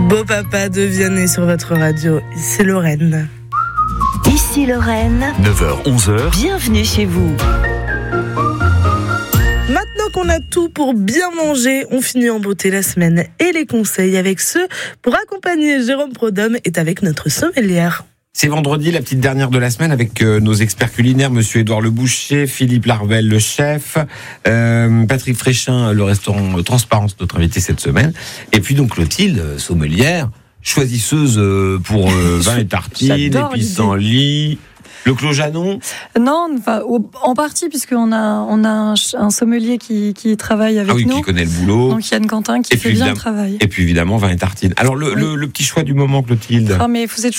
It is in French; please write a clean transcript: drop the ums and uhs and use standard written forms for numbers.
Beau Papa de Vianney sur votre radio, c'est Lorraine. Ici Lorraine, 9h-11h, bienvenue chez vous. Maintenant qu'on a tout pour bien manger, on finit en beauté la semaine et les conseils avec ceux pour accompagner. Jérôme Prodhomme est avec notre sommelière. C'est vendredi, la petite dernière de la semaine avec nos experts culinaires, monsieur Édouard Le Boucher, Philippe Larvel, le chef, Patrick Fréchin, le restaurant Transparence, notre invité cette semaine. Et puis donc Clotilde, sommelière, choisisseuse pour vin et tartines, pissenlit. Le Clos Janon ? Non, enfin, en partie, puisqu'on a un sommelier qui travaille avec nous. Qui connaît le boulot. Donc Yann Quentin qui fait bien le travail. Et puis évidemment, vin et tartines. Alors le petit choix du moment, Clotilde. Ah, mais vous êtes